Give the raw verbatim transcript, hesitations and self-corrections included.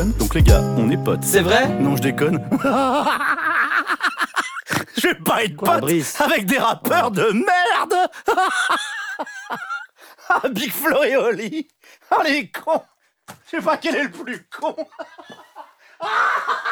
Donc les gars, on est potes. C'est vrai? Non, je déconne. Je vais pas être Quoi, pote Brice avec des rappeurs de merde. Ah, Big Flo et Oli. Ah, les cons. Je sais pas quel est le plus con.